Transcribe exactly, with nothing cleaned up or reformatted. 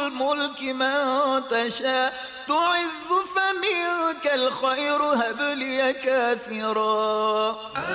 الملك من تشاء تعز فمنك الخير هب لي كثيرا.